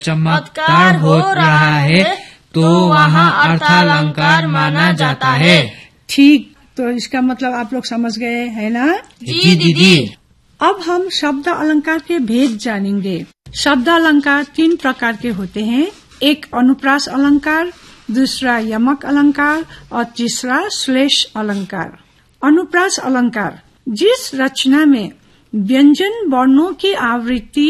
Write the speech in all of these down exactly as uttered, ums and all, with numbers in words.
चमत्कार हो रहा है तो वहाँ अर्थालंकार माना जाता है। ठीक, तो इसका मतलब आप लोग समझ गए है ना? जी दीदी। अब हम शब्द अलंकार के भेद जानेंगे। शब्द अलंकार तीन प्रकार के होते हैं। एक अनुप्रास अलंकार, दूसरा यमक अलंकार और तीसरा श्लेष अलंकार। अनुप्रास अलंकार जिस रचना में व्यंजन वर्णों की आवृत्ति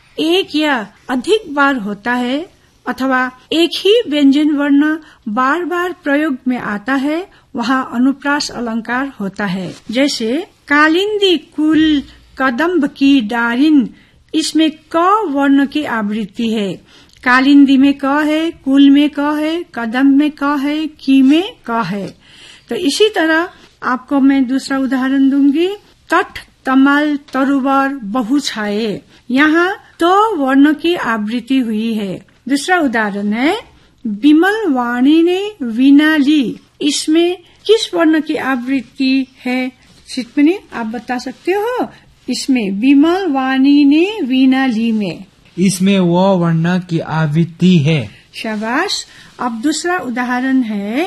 एक या अधिक बार होता है अथवा एक ही व्यंजन वर्ण बार बार प्रयोग में आता है वहाँ अनुप्रास अलंकार होता है। जैसे कालिंदी कुल कदम्ब की डारिन, इसमें क वर्ण की आवृत्ति है। कालिंदी में क है, कुल में क है, कदम्ब में क है, की में क है। तो इसी तरह आपको मैं दूसरा उदाहरण दूंगी। तट तमाल तरुवर बहु छाये, यहाँ तो वर्ण की आवृत्ति हुई है। दूसरा उदाहरण है विमल वाणी ने वीणा ली, इसमें किस वर्ण की आवृत्ति है? चितमनी आप बता सकते हो? इसमें विमल वाणी ने वीणा ली में इसमें वो वर्ण की आवृत्ति है। शाबाश। अब दूसरा उदाहरण है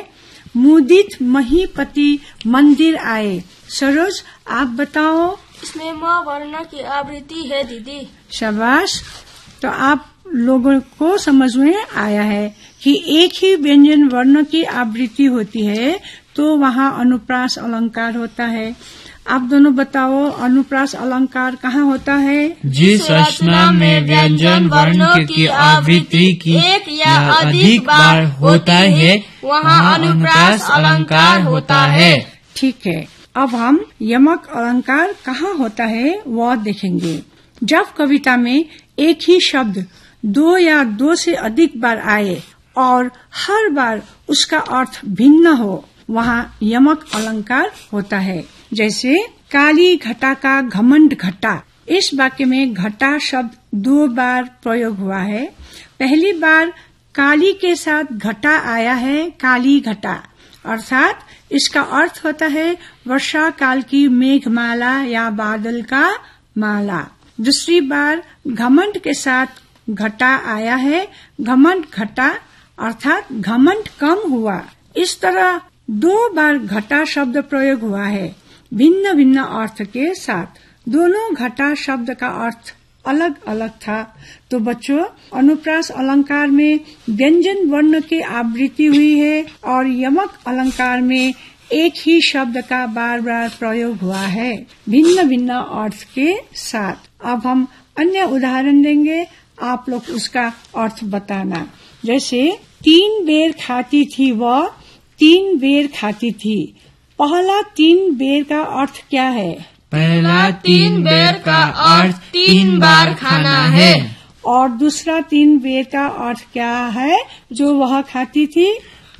मुदित महीपति मंदिर आए। सरोज आप बताओ। इसमें म वर्ण की आवृत्ति है दीदी। शाबाश। तो आप लोगों को समझ में आया है कि एक ही व्यंजन वर्ण की आवृत्ति होती है तो वहाँ अनुप्रास अलंकार होता है। आप दोनों बताओ अनुप्रास अलंकार कहाँ होता है? जिस रचना में व्यंजन वर्णों की आवृत्ति की एक या अधिक बार होता है वहाँ अनुप्रास अलंकार होता है। ठीक है। अब हम यमक अलंकार कहाँ होता है वह देखेंगे। जब कविता में एक ही शब्द दो या दो से अधिक बार आए और हर बार उसका अर्थ भिन्न हो वहाँ यमक अलंकार होता है। जैसे काली घटा का घमंड घटा, इस वाक्य में घटा शब्द दो बार प्रयोग हुआ है। पहली बार काली के साथ घटा आया है, काली घटा, अर्थात इसका अर्थ होता है वर्षा काल की मेघमाला या बादल का माला। दूसरी बार घमंड के साथ घटा आया है, घमंड घटा, अर्थात घमंड कम हुआ। इस तरह दो बार घटा शब्द प्रयोग हुआ है भिन्न भिन्न अर्थ के साथ। दोनों घटा शब्द का अर्थ अलग अलग था। तो बच्चों, अनुप्रास अलंकार में व्यंजन वर्ण की आवृत्ति हुई है और यमक अलंकार में एक ही शब्द का बार बार प्रयोग हुआ है भिन्न भिन्न अर्थ के साथ। अब हम अन्य उदाहरण देंगे, आप लोग उसका अर्थ बताना। जैसे तीन बेर खाती थी वह तीन बेर खाती थी। पहला तीन बेर का अर्थ क्या है? पहला तीन बेर का अर्थ तीन बार खाना है। और दूसरा तीन बेर का अर्थ क्या है जो वह खाती थी?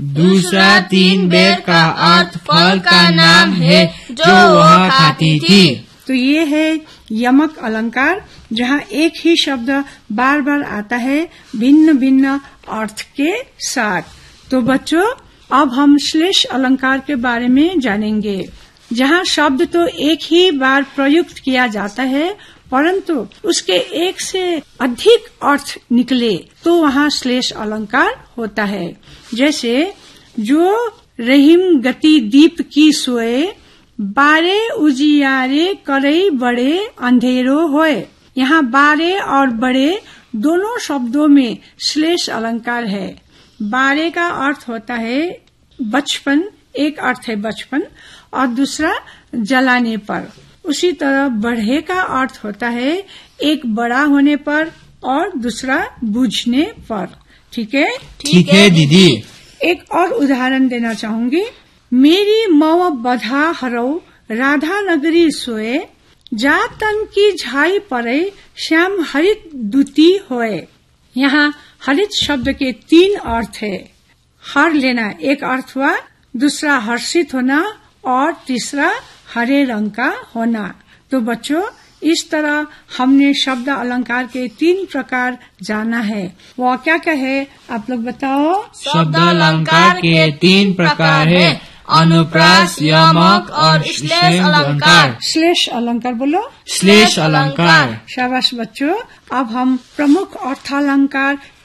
दूसरा तीन बेर का अर्थ फल का नाम है जो वह खाती थी। तो ये है यमक अलंकार जहाँ एक ही शब्द बार बार आता है भिन्न भिन्न अर्थ के साथ। तो बच्चों, अब हम श्लेष अलंकार के बारे में जानेंगे। जहाँ शब्द तो एक ही बार प्रयुक्त किया जाता है परंतु उसके एक से अधिक अर्थ निकले तो वहाँ श्लेष अलंकार होता है। जैसे जो रहीम गति दीप की सोए, बारे उजियारे करई बड़े अंधेरो होए। यहाँ बारे और बड़े दोनों शब्दों में श्लेष अलंकार है। बारे का अर्थ होता है बचपन, एक अर्थ है बचपन और दूसरा जलाने पर। उसी तरह बढ़े का अर्थ होता है एक बड़ा होने पर और दूसरा बूझने पर। ठीक है? ठीक है दीदी। एक और उदाहरण देना चाहूंगी। मेरी मौ बधा हरौ राधा नगरी सोए, जा तन की झाई परे श्याम हरित दूती होए। यहाँ हरित शब्द के तीन अर्थ है। हर लेना एक अर्थ हुआ, दूसरा हर्षित होना और तीसरा हरे रंग का होना। तो बच्चों, इस तरह हमने शब्द अलंकार के तीन प्रकार जाना है। वो क्या क्या है आप लोग बताओ? शब्द अलंकार के तीन प्रकार है, अनुप्रास, यमक और श्लेष अलंकार। श्लेष अलंकार बोलो। श्लेष अलंकार। शाबाश बच्चों। अब हम प्रमुख अर्थालंकार